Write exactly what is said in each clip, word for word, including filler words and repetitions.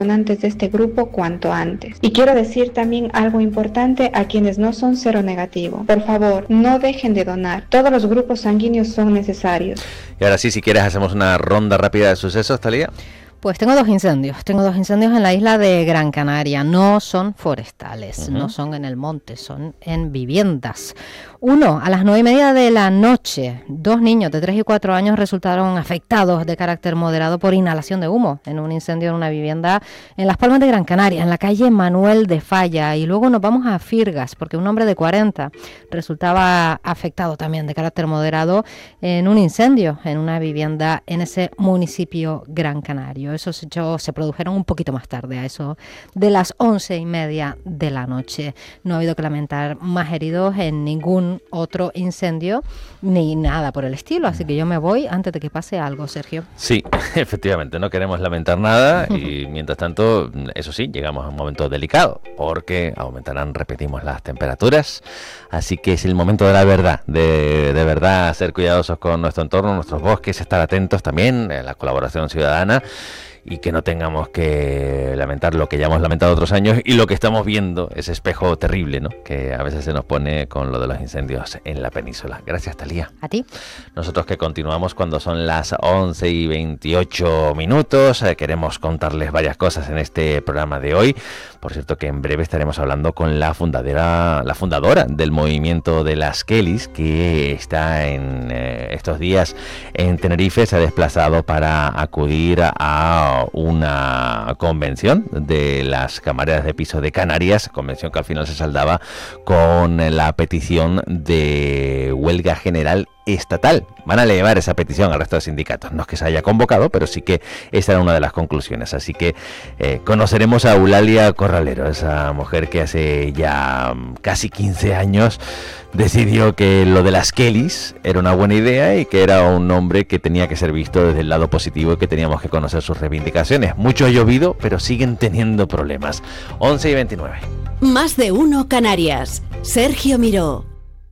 donantes de este grupo cuanto antes. Y quiero decir también algo importante a quienes no son seronegativo. Por favor, no dejen de donar. Todos los grupos sanguíneos son necesarios. Y ahora sí, si quieres, hacemos una ronda rápida de sucesos, Talía. Pues tengo dos incendios, tengo dos incendios en la isla de Gran Canaria, no son forestales, uh-huh. no son en el monte, son en viviendas. Uno, a las nueve y media de la noche, dos niños de tres y cuatro años resultaron afectados de carácter moderado por inhalación de humo en un incendio en una vivienda en Las Palmas de Gran Canaria, en la calle Manuel de Falla. Y luego nos vamos a Firgas, porque un hombre de cuarenta resultaba afectado también de carácter moderado en un incendio en una vivienda en ese municipio Gran Canario. Esos hechos se produjeron un poquito más tarde, a eso de las once y media de la noche. No ha habido que lamentar más heridos en ningún otro incendio ni nada por el estilo, así que yo me voy antes de que pase algo, Sergio. Sí, efectivamente, no queremos lamentar nada y mientras tanto, eso sí, llegamos a un momento delicado porque aumentarán, repetimos, las temperaturas, así que es el momento de la verdad, de, de verdad ser cuidadosos con nuestro entorno, nuestros bosques, estar atentos también a la colaboración ciudadana y que no tengamos que lamentar lo que ya hemos lamentado otros años y lo que estamos viendo, ese espejo terrible, ¿no?, que a veces se nos pone con lo de los incendios en la península. Gracias, Talía. A ti. Nosotros que continuamos cuando son las once y veintiocho minutos, eh, queremos contarles varias cosas en este programa de hoy. Por cierto que en breve estaremos hablando con la fundadora, la fundadora del movimiento de las Kellys, que está en eh, estos días en Tenerife, se ha desplazado para acudir a una convención de las camareras de piso de Canarias, convención que al final se saldaba con la petición de huelga general estatal. Van a elevar esa petición al resto de sindicatos. No es que se haya convocado, pero sí que esa era una de las conclusiones. Así que eh, conoceremos a Eulalia Corralero, esa mujer que hace ya casi quince años decidió que lo de las Kellys era una buena idea y que era un hombre que tenía que ser visto desde el lado positivo y que teníamos que conocer sus reivindicaciones. Mucho ha llovido, pero siguen teniendo problemas. once y veintinueve. Más de uno Canarias. Sergio Miró.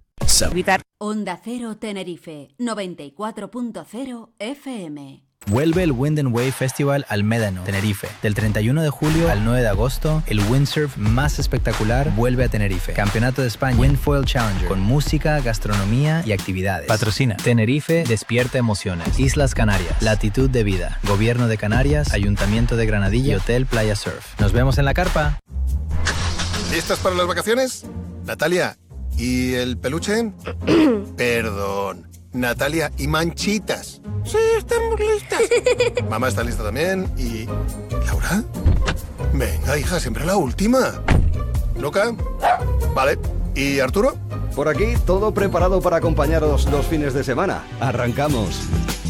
Onda Cero Tenerife, noventa y cuatro punto cero F M. Vuelve el Wind and Wave Festival al Médano, Tenerife. Del treinta y uno de julio al nueve de agosto, el windsurf más espectacular vuelve a Tenerife. Campeonato de España Windfoil Challenger, con música, gastronomía y actividades. Patrocina Tenerife Despierta Emociones, Islas Canarias, Latitud de Vida, Gobierno de Canarias, Ayuntamiento de Granadilla y Hotel Playa Surf. Nos vemos en la carpa. ¿Listas para las vacaciones? Natalia, ¿y el peluche? Perdón. Natalia, ¿y Manchitas? Sí, estamos listas. Mamá está lista también. ¿Y Laura? Venga, hija, siempre la última. ¿Luca? Vale. ¿Y Arturo? Por aquí, todo preparado para acompañaros los fines de semana. Arrancamos.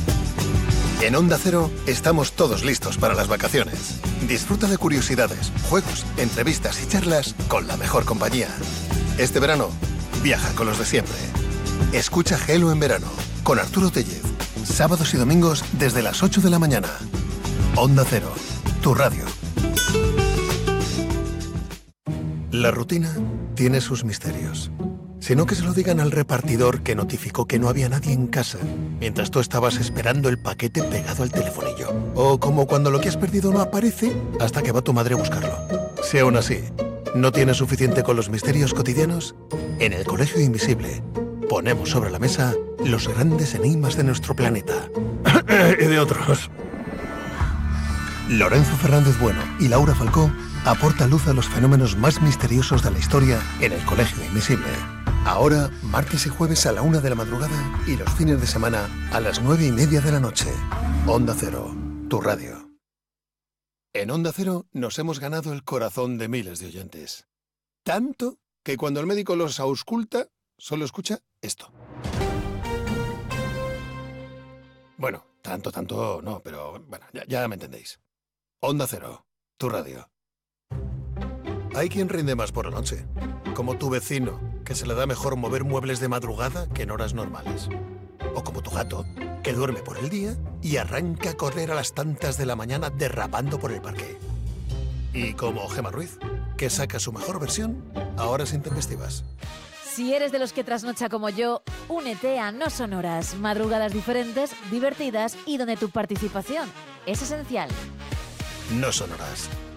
En Onda Cero estamos todos listos para las vacaciones. Disfruta de curiosidades, juegos, entrevistas y charlas con la mejor compañía. Este verano, viaja con los de siempre. Escucha Gelo en verano, con Arturo Tellez. Sábados y domingos desde las ocho de la mañana. Onda Cero, tu radio. La rutina tiene sus misterios. Si no, que se lo digan al repartidor que notificó que no había nadie en casa, mientras tú estabas esperando el paquete pegado al telefonillo. O como cuando lo que has perdido no aparece hasta que va tu madre a buscarlo. Si aún así no tienes suficiente con los misterios cotidianos, en el Colegio Invisible ponemos sobre la mesa los grandes enigmas de nuestro planeta. Y de otros. Lorenzo Fernández Bueno y Laura Falcó aportan luz a los fenómenos más misteriosos de la historia en el Colegio Invisible. Ahora, martes y jueves a la una de la madrugada y los fines de semana a las nueve y media de la noche. Onda Cero, tu radio. En Onda Cero nos hemos ganado el corazón de miles de oyentes. Tanto que cuando el médico los ausculta, solo escucha esto. Bueno, tanto, tanto no, pero bueno, ya, ya me entendéis. Onda Cero, tu radio. Hay quien rinde más por la noche, como tu vecino, que se le da mejor mover muebles de madrugada que en horas normales. O como tu gato, que duerme por el día y arranca a correr a las tantas de la mañana derrapando por el parque. Y como Gemma Ruiz, que saca su mejor versión a horas intempestivas. Si eres de los que trasnocha como yo, únete a No Sonoras, madrugadas diferentes, divertidas y donde tu participación es esencial. No Sonoras,